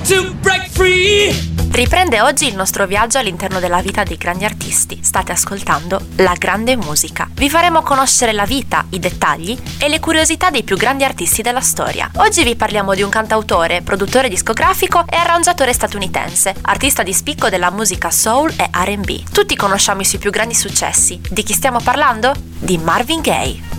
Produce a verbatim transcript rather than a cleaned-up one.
to break free. Riprende oggi il nostro viaggio all'interno della vita dei grandi artisti. State ascoltando La Grande Musica. Vi faremo conoscere la vita, i dettagli e le curiosità dei più grandi artisti della storia. Oggi vi parliamo di un cantautore, produttore discografico e arrangiatore statunitense, artista di spicco della musica soul e R and B. Tutti conosciamo i suoi più grandi successi. Di chi stiamo parlando? Di Marvin Gaye.